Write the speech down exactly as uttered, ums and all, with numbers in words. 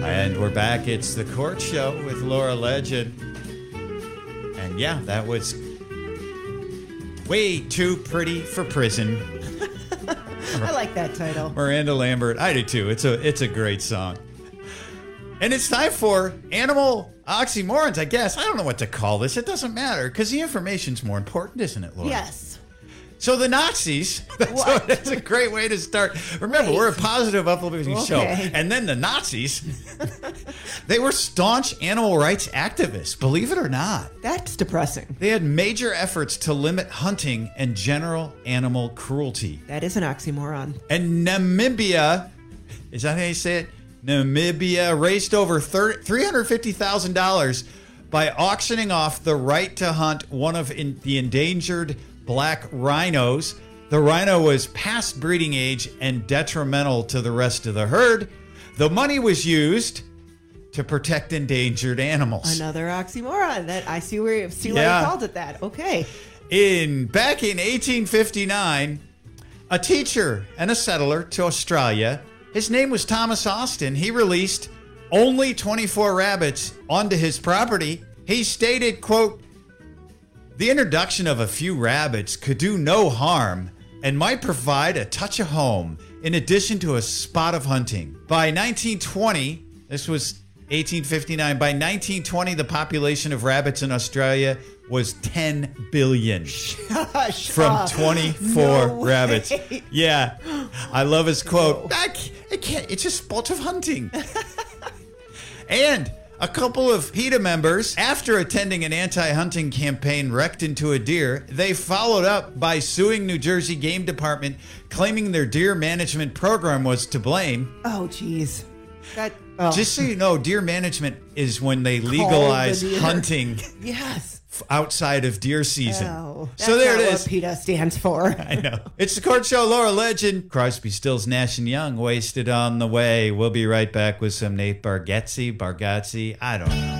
And we're back. It's the Court Show with Laura Legend. And yeah, that was way too pretty for prison. I like that title. Miranda Lambert. I do too. It's a it's a great song. And it's time for animal oxymorons, I guess. I don't know what to call this. It doesn't matter because the information's more important, isn't it, Laura? Yes. So the Nazis, that's, what? that's a great way to start. Remember, Wait. we're a positive, uplifting okay. show. And then the Nazis, they were staunch animal rights activists, believe it or not. That's depressing. They had major efforts to limit hunting and general animal cruelty. That is an oxymoron. And Namibia, is that how you say it? Namibia raised over three hundred fifty thousand dollars by auctioning off the right to hunt one of in, the endangered black rhinos. The rhino was past breeding age and detrimental to the rest of the herd. The money was used to protect endangered animals. Another oxymoron. That I see where see why yeah. you called it that. Okay. In back in eighteen fifty-nine, a teacher and a settler to Australia, his name was Thomas Austin. He released only twenty-four rabbits onto his property. He stated, quote, "The introduction of a few rabbits could do no harm and might provide a touch of home in addition to a spot of hunting." By nineteen twenty, this was eighteen fifty-nine, by nineteen twenty, the population of rabbits in Australia was ten billion from twenty-four no rabbits. Way. Yeah, I love his quote. I can't, I can't, it's a spot of hunting. And a couple of PETA members, after attending an anti-hunting campaign, wrecked into a deer. They followed up by suing New Jersey Game Department, claiming their deer management program was to blame. Oh, geez. That, oh. Just so you know, deer management is when they legalize the hunting. Yes. Outside of deer season. Oh, so there it is. What PETA stands for. I know. It's the Court Show. Laura Legend. Crosby, Stills, Nash and Young. Wasted on the way. We'll be right back with some Nate Bargatze. Bargatze. I don't know.